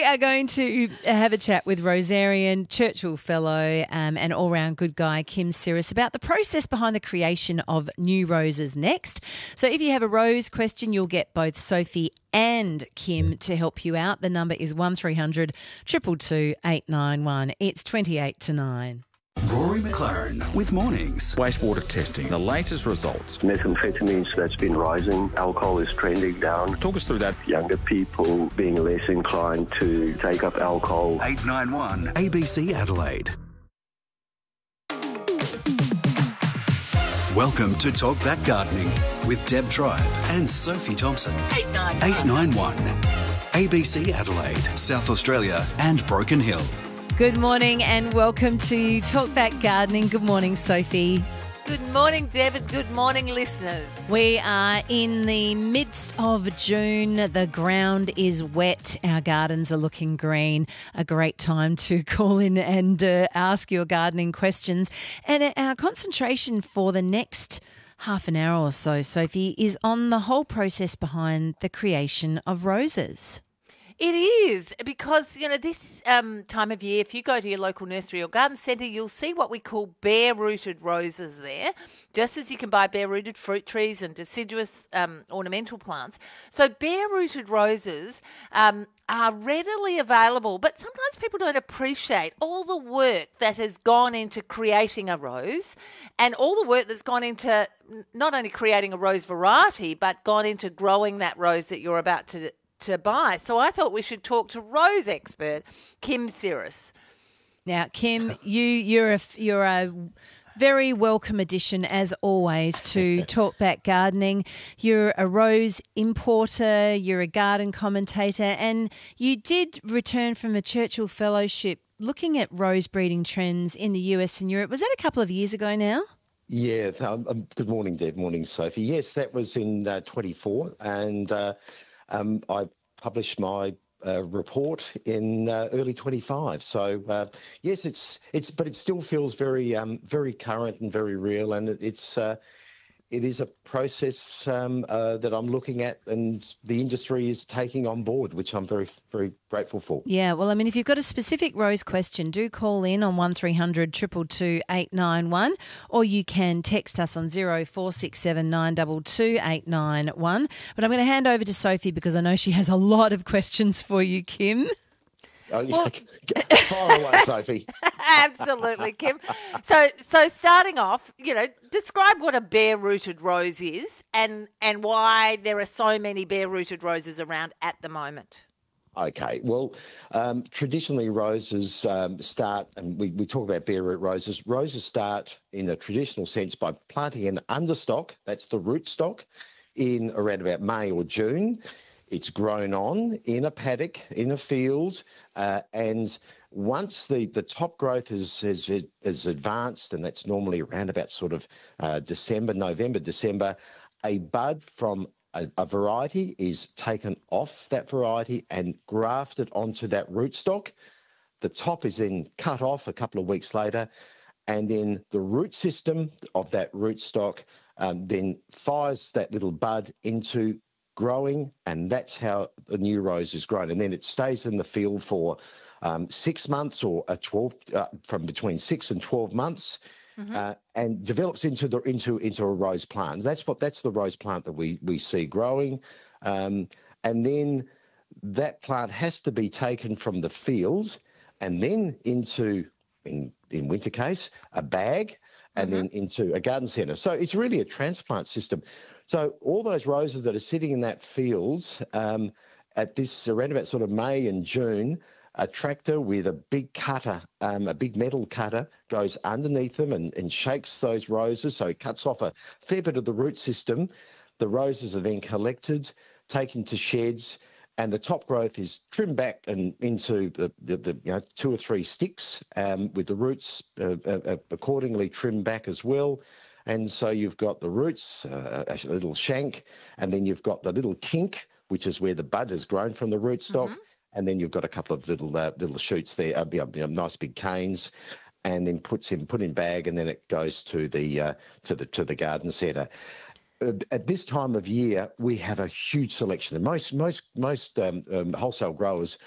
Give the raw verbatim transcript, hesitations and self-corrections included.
are going to have a chat with Rosarian, Churchill Fellow um, and all-round good guy Kim Cirrus about the process behind the creation of new roses next. So if you have a rose question, you'll get both Sophie and Kim to help you out. The number is one three hundred two two two eight nine one. It's twenty-eight to nine. Rory McLaren with Mornings. Wastewater testing, the latest results. Methamphetamines, that's been rising. Alcohol is trending down. Talk us through that. Younger people being less inclined to take up alcohol. eight nine one A B C Adelaide. Welcome to Talk Back Gardening with Deb Tribe and Sophie Thompson. eight nine one eight nine one A B C Adelaide, South Australia and Broken Hill. Good morning and welcome to Talk Back Gardening. Good morning, Sophie. Good morning, Deb, and good morning, listeners. We are in the midst of June. The ground is wet. Our gardens are looking green. A great time to call in and uh, ask your gardening questions. And our concentration for the next half an hour or so, Sophie, is on the whole process behind the creation of roses. It is because, you know, this um, time of year, if you go to your local nursery or garden centre, you'll see what we call bare-rooted roses there, just as you can buy bare-rooted fruit trees and deciduous um, ornamental plants. So bare-rooted roses um, are readily available, but sometimes people don't appreciate all the work that has gone into creating a rose and all the work that's gone into not only creating a rose variety, but gone into growing that rose that you're about to to buy. So I thought we should talk to rose expert Kim Cirrus. Now, Kim, you you're a you're a very welcome addition as always to Talk Back Gardening. You're a rose importer, you're a garden commentator, and you did return from a Churchill Fellowship looking at rose breeding trends in the U S and Europe. Was that a couple of years ago now? Yeah. Um, um, good morning, Deb. Morning, Sophie. Yes, that was in uh, twenty-four, and uh, Um, I published my uh, report in uh, early twenty-five. So uh, yes, it's it's, but it still feels very um, very current and very real, and it, it's uh, it is a process um, uh, that I'm looking at, and the industry is taking on board, which I'm very very grateful for. Yeah, well, I mean, if you've got a specific rose question, do call in on one three hundred two two two eight nine one, or you can text us on zero four six seven nine two two eight nine one. But I'm going to hand over to Sophie because I know she has a lot of questions for you, Kim. Oh, yeah. Fire away, Sophie. Absolutely, Kim. So, so starting off, you know, describe what a bare-rooted rose is and and why there are so many bare-rooted roses around at the moment. Okay, well, um, traditionally roses um, start, and we, we talk about bare root roses, roses start in a traditional sense by planting an understock, that's the rootstock, in around about May or June. It's grown on in a paddock, in a field, uh, and once the, the top growth is, is is advanced, and that's normally around about sort of uh, December, November, December, a bud from a, a variety is taken off that variety and grafted onto that rootstock. The top is then cut off a couple of weeks later, and then the root system of that rootstock um, then fires that little bud into growing, and that's how the new rose is grown. And then it stays in the field for um, six months or a twelve, uh, from between six and twelve months, mm-hmm. uh, and develops into the into into a rose plant. That's what that's the rose plant that we we see growing, um, and then that plant has to be taken from the fields and then into, in in winter case, a bag, and mm-hmm. then into a garden centre. So it's really a transplant system. So all those roses that are sitting in that field um, at this around about sort of May and June, a tractor with a big cutter, um, a big metal cutter, goes underneath them and, and shakes those roses. So it cuts off a fair bit of the root system. The roses are then collected, taken to sheds, and the top growth is trimmed back and into the, the, the you know, two or three sticks um, with the roots uh, uh, accordingly trimmed back as well. And so you've got the roots, uh, a little shank, and then you've got the little kink, which is where the bud has grown from the rootstock. Mm-hmm. And then you've got a couple of little uh, little shoots there, uh, you know, nice big canes, and then puts in put in bag, and then it goes to the uh, to the to the garden centre. Uh, at this time of year, we have a huge selection. And most most most um, um, wholesale growers